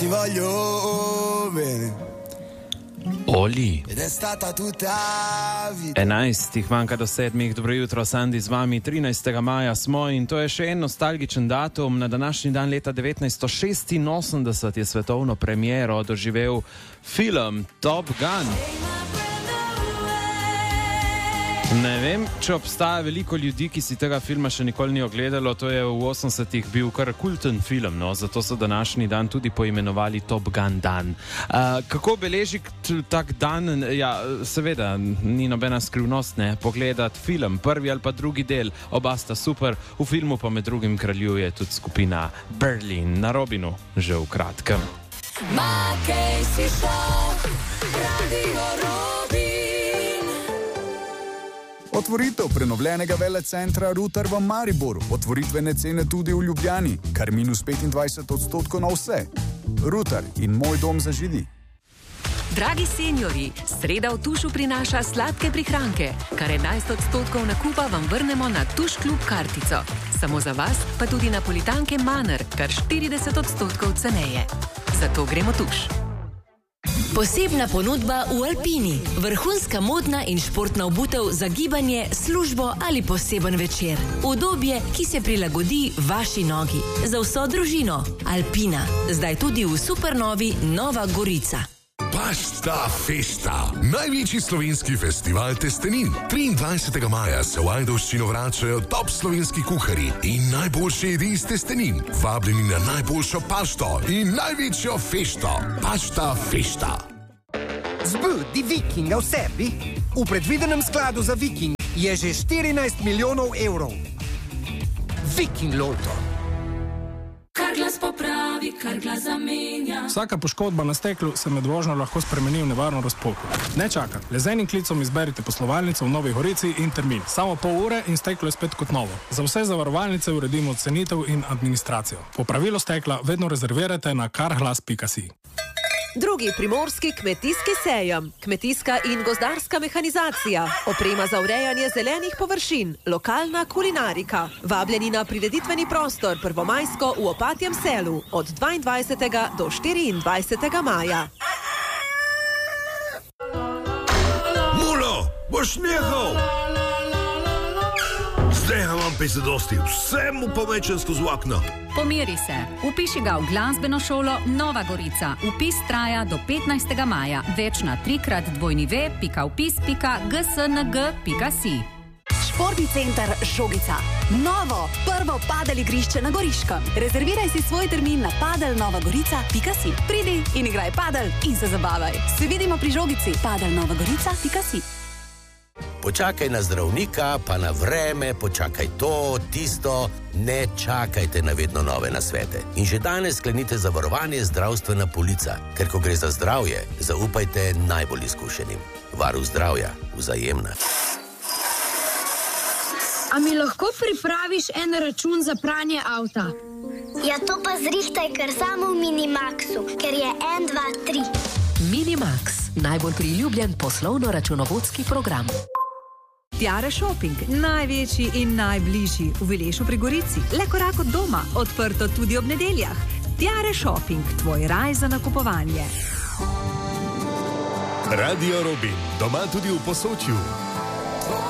Ti voglio bene. Oli. Ed è stata tutta vita. 11 manjka do 7. Dobro jutro, Sandi z vami. 13. maja smo in to je še en nostalgičen datum. Na današnji dan leta 1986 je svetovno premiero doživel film Top Gun. Ne vem, če obstaja veliko ljudi, ki si tega filma še nikoli ni ogledalo. To je v 80-ih bil kar kulten film, no? Zato so današnji dan tudi poimenovali Top Gun dan. Kako beleži tak dan? Ja, seveda, ni nobena skrivnost, ne? Pogledati film, prvi ali pa drugi del, oba sta super. V filmu pa med drugim kraljuje tudi skupina Berlin na Robinu, že v kratkem. Makej si šel, Radio Robin. Otvoritev prenovljenega velecentra Rutar v Mariboru, otvoritvene cene tudi v Ljubljani, kar -25% na vse. Rutar in Moj dom za židi. Dragi seniorji, sreda v Tušu prinaša sladke prihranke. Kar 11% nakupa vam vrnemo na Tuš klub kartico. Samo za vas pa tudi napolitanke Manner, kar 40% ceneje. Zato gremo Tuš. Posebna ponudba v Alpini. Vrhunska modna in športna obutev za gibanje, službo ali poseben večer. Udobje, ki se prilagodi vaši nogi. Za vso družino. Alpina. Zdaj tudi v supernovi Nova Gorica. Pasta Festa. Največji slovenski festival testenin. 23. maja se v Ajdovščino vračajo top slovenski kuharji in najboljše jedi iz testenin. Vabljeni na najboljšo pašto in največjo fešto. Pasta Festa. Zbudi Vikinga v sebi. V predvidenem skladu za Viking je že 14 milijonov evrov. Viking Lotto. Kar glas popravi, kar glas zamenja. Vsaka poškodba na steklu se med vožnjo lahko spremeni v nevarno razpoko. Ne čakaj, le z enim klicom izberite poslovalnico v Novi Gorici in termin. Samo pol ure in steklo je spet kot novo. Za vse zavarovalnice uredimo cenitev in administracijo. Popravilo stekla vedno rezervirajte na karglas.si. Drugi primorski kmetijski sejem, kmetijska in gozdarska mehanizacija, oprema za urejanje zelenih površin, lokalna kulinarika. Vabljeni na prireditveni prostor Prvomajsko v Opatjem selu od 22. do 24. maja. Mulo, boš nehal! Zdaj vam pa se dosti, vse mu pomečem skozi okno. Pomiri se. Upiši ga v glasbeno šolo Nova Gorica. Upis traja do 15. maja. Več na 3x2vpis.gsng.si. Športni center Žogica. Novo, prvo padel igrišče na Goriškem. Rezerviraj si svoj termin na padelnovagorica.si. Pridi in igraj padel in se zabavaj. Se vidimo pri Žogici. padelnovagorica.si. Počakaj na zdravnika, pa na vreme, počakaj to, tisto, ne čakajte na vedno nove nasvete. In že danes sklenite zavarovanje zdravstvena polica, ker ko gre za zdravje, zaupajte najbolj izkušenim. Varuh zdravja, Vzajemna. A mi lahko pripraviš en račun za pranje avta? Ja, to pa zrihtaj kar samo v Minimaxu, ker je 1, 2, 3. Minimax, najbolj priljubljen poslovno-računovodski program. Tiare Shopping, največji in najbližji v Vilešu pri Gorici. Le korak od doma, odprto tudi ob nedeljah. Tiare Shopping, tvoj raj za nakupovanje. Radio Robin, doma tudi v Posočju.